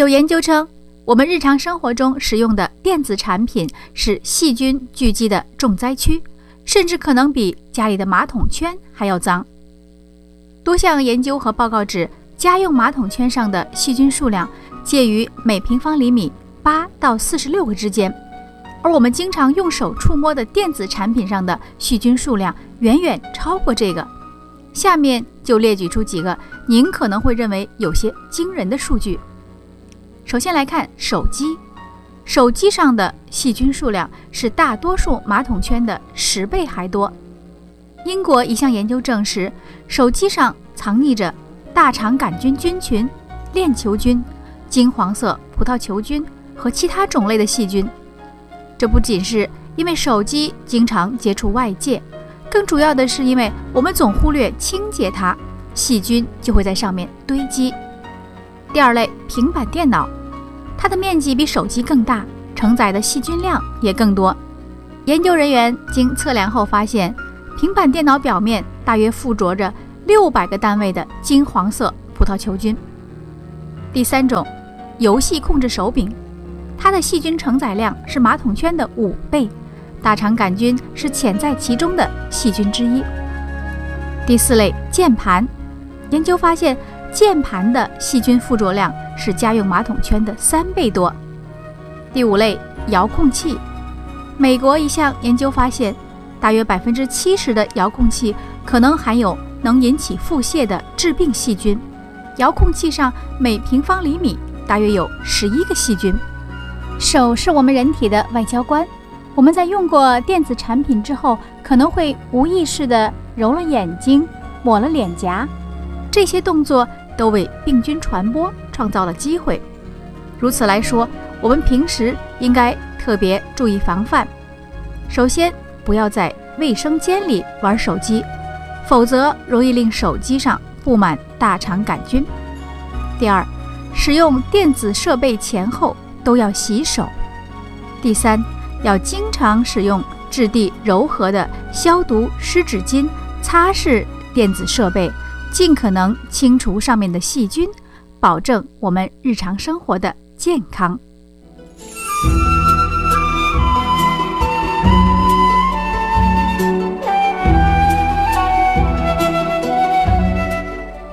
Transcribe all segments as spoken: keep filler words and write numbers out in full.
有研究称，我们日常生活中使用的电子产品是细菌聚集的重灾区，甚至可能比家里的马桶圈还要脏。多项研究和报告指，家用马桶圈上的细菌数量介于每平方厘米八到四十六个之间，而我们经常用手触摸的电子产品上的细菌数量远远超过这个。下面就列举出几个您可能会认为有些惊人的数据。首先来看手机，手机上的细菌数量是大多数马桶圈的十倍还多。英国一项研究证实，手机上藏匿着大肠杆菌菌群、链球菌、金黄色葡萄球菌和其他种类的细菌。这不仅是因为手机经常接触外界，更主要的是因为我们总忽略清洁它，细菌就会在上面堆积。第二类，平板电脑，它的面积比手机更大，承载的细菌量也更多。研究人员经测量后发现，平板电脑表面大约附着着六百个单位的金黄色葡萄球菌。第三种，游戏控制手柄，它的细菌承载量是马桶圈的五倍，大肠杆菌是潜在其中的细菌之一。第四类，键盘，研究发现键盘的细菌附着量是家用马桶圈的三倍多。第五类，遥控器，美国一项研究发现，大约百分之七十的遥控器可能含有能引起腹泻的致病细菌。遥控器上每平方厘米大约有十一个细菌。手是我们人体的外交官，我们在用过电子产品之后，可能会无意识地揉了眼睛，抹了脸颊，这些动作都为病菌传播创造了机会。如此来说，我们平时应该特别注意防范。首先，不要在卫生间里玩手机，否则容易令手机上布满大肠杆菌。第二，使用电子设备前后都要洗手。第三，要经常使用质地柔和的消毒湿纸巾擦拭电子设备，尽可能清除上面的细菌，保证我们日常生活的健康。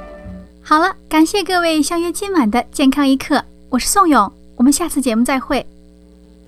好了，感谢各位相约今晚的健康一刻，我是宋勇，我们下次节目再会。